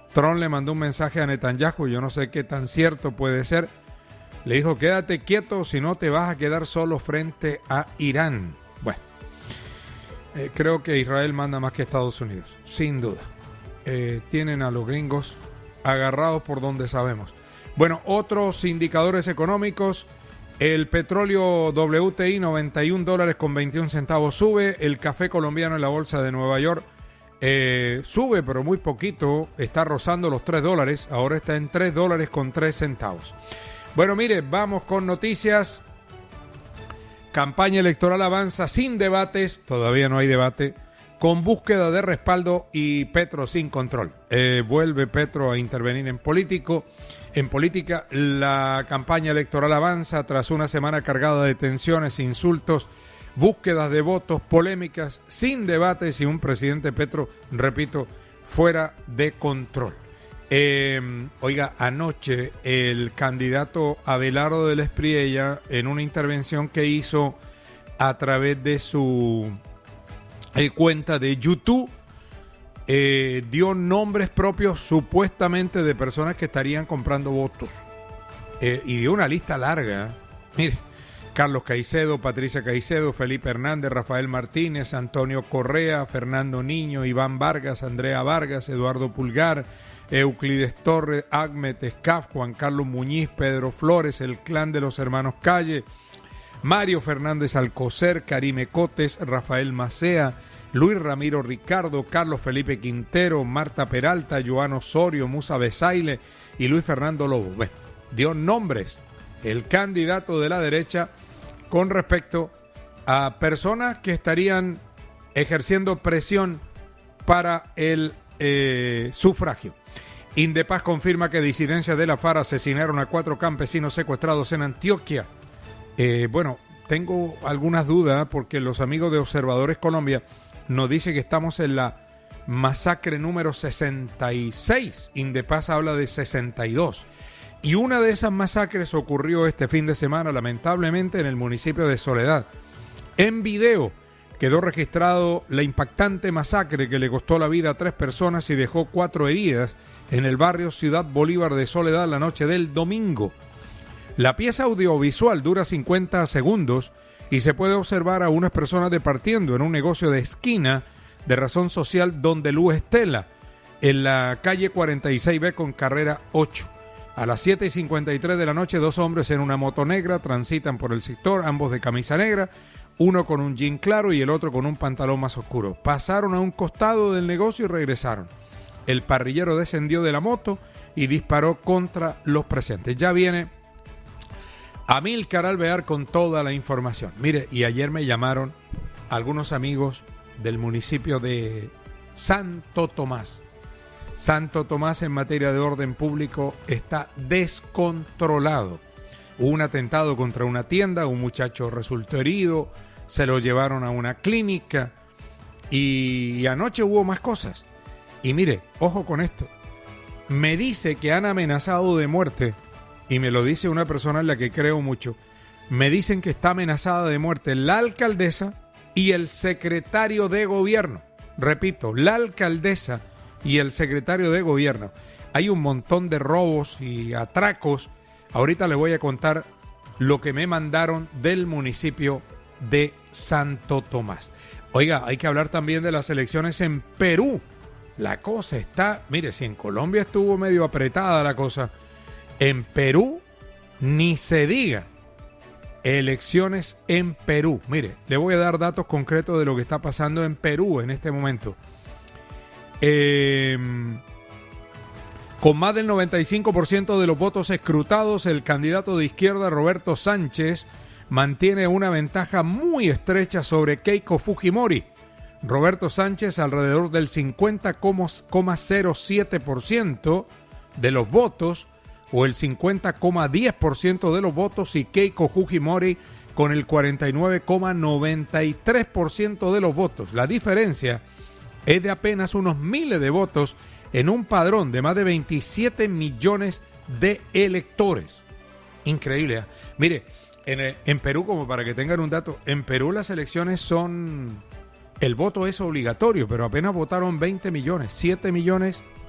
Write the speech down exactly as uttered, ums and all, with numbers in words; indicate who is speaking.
Speaker 1: Trump le mandó un mensaje a Netanyahu, yo no sé qué tan cierto puede ser. Le dijo, quédate quieto, si no te vas a quedar solo frente a Irán. Bueno, eh, creo que Israel manda más que Estados Unidos, sin duda. Eh, tienen a los gringos agarrados por donde sabemos. Bueno, otros indicadores económicos. El petróleo W T I noventa y un dólares con veintiún centavos sube. El café colombiano en la bolsa de Nueva York eh, sube, pero muy poquito. Está rozando los tres dólares. Ahora está en tres dólares con tres centavos. Bueno, mire, vamos con noticias. Campaña electoral avanza sin debates. Todavía no hay debate. Con búsqueda de respaldo y Petro sin control. Eh, vuelve Petro a intervenir en político. En política, la campaña electoral avanza tras una semana cargada de tensiones, insultos, búsquedas de votos, polémicas, sin debates y un presidente Petro, repito, fuera de control. Eh, oiga, anoche el candidato Abelardo del Espriella, en una intervención que hizo a través de su eh, cuenta de YouTube, Eh, dio nombres propios supuestamente de personas que estarían comprando votos. Eh, y dio una lista larga. Mire, Carlos Caicedo, Patricia Caicedo, Felipe Hernández, Rafael Martínez, Antonio Correa, Fernando Niño, Iván Vargas, Andrea Vargas, Eduardo Pulgar, Euclides Torres, Ahmed Escaf, Juan Carlos Muñiz, Pedro Flores, el clan de los hermanos Calle, Mario Fernández Alcocer, Karime Cotes, Rafael Macea, Luis Ramiro Ricardo, Carlos Felipe Quintero, Marta Peralta, Joan Osorio, Musa Besaile y Luis Fernando Lobo. Bueno, dio nombres el candidato de la derecha con respecto a personas que estarían ejerciendo presión para el eh, sufragio. Indepaz confirma que disidencias de la FARC asesinaron a cuatro campesinos secuestrados en Antioquia. Eh, bueno, tengo algunas dudas porque los amigos de Observadores Colombia nos dice que estamos en la masacre número sesenta y seis. Indepaz habla de sesenta y dos. Y una de esas masacres ocurrió este fin de semana, lamentablemente, en el municipio de Soledad. En video quedó registrado la impactante masacre que le costó la vida a tres personas y dejó cuatro heridas en el barrio Ciudad Bolívar de Soledad la noche del domingo. La pieza audiovisual dura cincuenta segundos y se puede observar a unas personas departiendo en un negocio de esquina de razón social Donde Luz Estela, en la calle cuarenta y seis B con carrera ocho. A las siete y cincuenta y tres de la noche, dos hombres en una moto negra transitan por el sector, ambos de camisa negra, uno con un jean claro y el otro con un pantalón más oscuro. Pasaron a un costado del negocio y regresaron. El parrillero descendió de la moto y disparó contra los presentes. Ya viene Amílcar Alvear con toda la información. Mire, y ayer me llamaron algunos amigos del municipio de Santo Tomás. Santo Tomás en materia de orden público está descontrolado. Hubo un atentado contra una tienda, un muchacho resultó herido, se lo llevaron a una clínica y, y anoche hubo más cosas. Y mire, ojo con esto, me dice que han amenazado de muerte. Y me lo dice una persona en la que creo mucho. Me dicen que está amenazada de muerte la alcaldesa y el secretario de gobierno. Repito, la alcaldesa y el secretario de gobierno. Hay un montón de robos y atracos. Ahorita les voy a contar lo que me mandaron del municipio de Santo Tomás. Oiga, hay que hablar también de las elecciones en Perú. La cosa está, mire, si en Colombia estuvo medio apretada la cosa, en Perú, ni se diga. Elecciones en Perú. Mire, le voy a dar datos concretos de lo que está pasando en Perú en este momento. Eh, con más del noventa y cinco por ciento de los votos escrutados, el candidato de izquierda Roberto Sánchez mantiene una ventaja muy estrecha sobre Keiko Fujimori. Roberto Sánchez alrededor del cincuenta coma cero siete por ciento de los votos o el cincuenta coma diez por ciento de los votos y Keiko Fujimori con el cuarenta y nueve coma noventa y tres por ciento de los votos. La diferencia es de apenas unos miles de votos en un padrón de más de veintisiete millones de electores. Increíble, ¿eh? Mire, en, en Perú, como para que tengan un dato, en Perú las elecciones son... El voto es obligatorio, pero apenas votaron veinte millones, siete millones